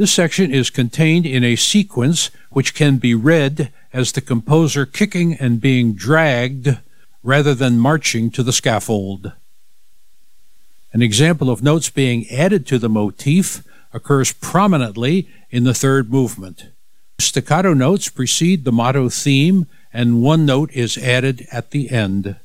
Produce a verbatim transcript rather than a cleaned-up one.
This section is contained in a sequence which can be read as the composer kicking and being dragged rather than marching to the scaffold. An example of notes being added to the motif occurs prominently in the third movement. Staccato notes precede the motto theme, and one note is added at the end.